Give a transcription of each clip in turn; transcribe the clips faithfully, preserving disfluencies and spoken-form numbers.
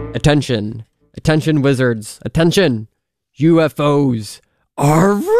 Attention. Attention, wizards. Attention. U F Os are real.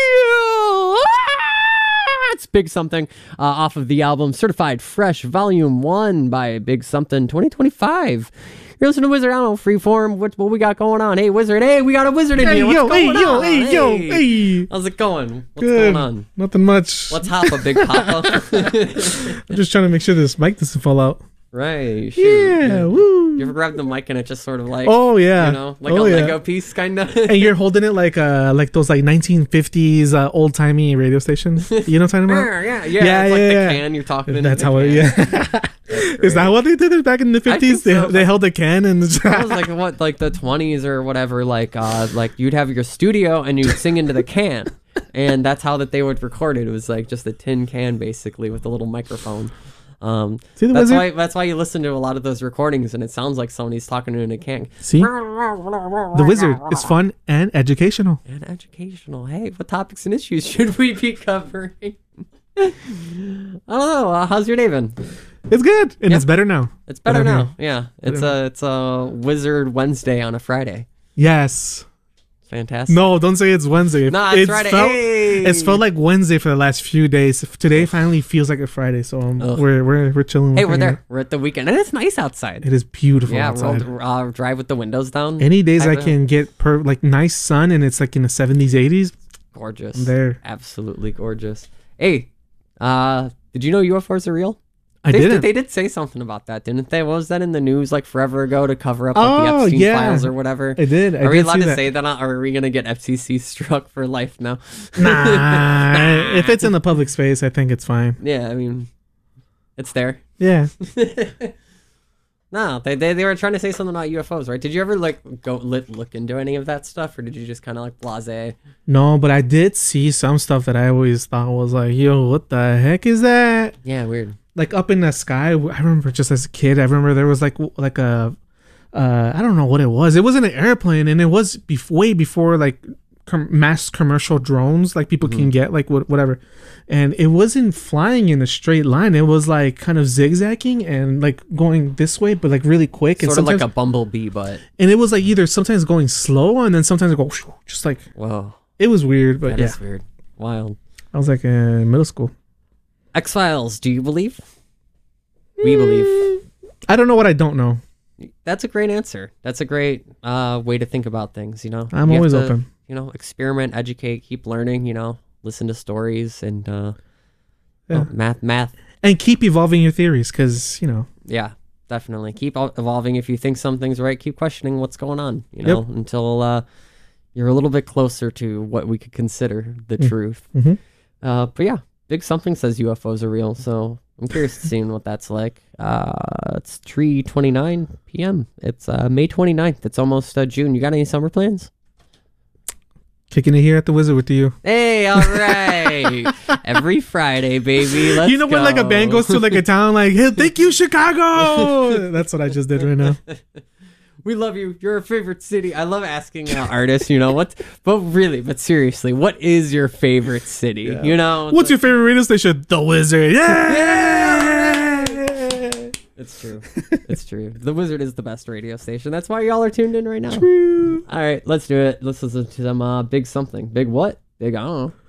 Ah! It's Big Something uh, off of the album Certified Fresh Volume one by Big Something twenty twenty-five. You're listening to Wizard. I don't know, Freeform. What, what we got going on? Hey, Wizard. Hey, we got a wizard in hey, here. What's yo, going hey, on? Yo, hey, hey, yo, hey. How's it going? What's Good. going on? Nothing much. Let's hop a Big Papa. I'm just trying to make sure this mic doesn't fall out. Right. Shoot. Yeah, You, woo. you ever grab the mic and it just sort of like, Oh yeah, you know, like oh, a yeah. Lego piece kind of. And you're holding it like uh like those like nineteen fifties uh, old timey radio stations. You know what I'm talking about? yeah, yeah, Yeah, it's yeah, like yeah. the can you're talking. That's into how the it. can. Yeah. Is that what they did it back in the fifties? They so. they held a can and. That was like what, like the twenties or whatever. Like, uh, like you'd have your studio and you'd sing into the can, and that's how that they would record it. It was like just a tin can basically with a little microphone. Um, See the that's wizard? why that's why you listen to a lot of those recordings and it sounds like somebody's talking in a can. See, the wizard is fun and educational. And educational. Hey, what topics and issues should we be covering? I don't know. Uh, how's your day been? It's good, and Yeah. it's better now. It's better Better now. now. Yeah, it's Better a it's a Wizard Wednesday on a Friday. Yes. Fantastic. No, don't say it's Wednesday. Nah, it's Friday. Felt, Hey! It's felt like Wednesday for the last few days. Today finally feels like a Friday, so um, Ugh. we're we're we're chilling. Hey, we're we're hanging there. We're at the weekend, and it's nice outside. out. It is beautiful Yeah, outside. roll, uh, drive with the windows down. Any days type I of- can get per like nice sun and it's like in the seventies, eighties. Gorgeous. I'm there. Absolutely gorgeous. Hey, uh, did you know U F Os are real? I they, didn't. They did say something about that, didn't they? What was that in the news like forever ago to cover up like, Oh, the Epstein yeah. files or whatever? I did. I Are we did allowed see to that. say that, or are we gonna get F C C struck for life now? Nah, if it's in the public space, I think it's fine. Yeah, I mean, it's there. Yeah. No, they, they they were trying to say something about U F Os, right? Did you ever like go lit, look into any of that stuff, or did you just kind of like blase? No, but I did see some stuff that I always thought was like, yo, what the heck is that? Yeah, weird. Like up in the sky. I remember just as a kid, I remember there was like w- like a, uh, I don't know what it was. It wasn't an airplane, and it was bef- way before like com- mass commercial drones like people Mm-hmm. can get, like wh- whatever. And it wasn't flying in a straight line. It was like kind of zigzagging and like going this way, but like really quick. Sort and of like sometimes- a bumblebee, but and it was like either sometimes going slow and then sometimes it go whoosh, just like whoa, it was weird. But that yeah, is weird, wild. I was like in middle school. X Files. Do you believe? We believe. I don't know what I don't know. That's a great answer. That's a great uh, way to think about things. You know, I'm You have always to, open. You know, experiment, educate, keep learning. You know, listen to stories and uh, Yeah. oh, math, math. And keep evolving your theories, because you know. Yeah, definitely. Keep el- evolving. If you think something's right, keep questioning what's going on, you know, Yep. until uh, you're a little bit closer to what we could consider the Mm. truth. Mhm. Uh, but yeah, Big Something says U F Os are real, so I'm curious to see what that's like. Uh, it's three twenty-nine p.m. It's uh, May twenty-ninth. It's almost uh, June. You got any summer plans? Kicking it here at the Wizard with you. Hey, all right. Every Friday, baby. Let's You know when like a band go. goes to like a town, like, hey, thank you, Chicago. That's what I just did right now. We love you. You're our favorite city. I love asking uh, artists, you know, what, but really, but seriously, what is your favorite city? You know, What's your favorite radio station? The Wizard. Yeah. It's true. It's true. The Wizard is the best radio station. That's why y'all are tuned in right now. True. All right, let's do it. Let's listen to some uh, Big Something. Big what? Big, I don't know.